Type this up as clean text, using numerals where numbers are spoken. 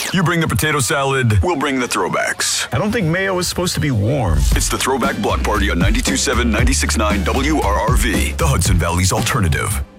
You bring the potato salad, we'll bring the throwbacks. I don't think mayo is supposed to be warm. It's the Throwback Block Party on 92.7, 96.9 WRRV, the Hudson Valley's alternative.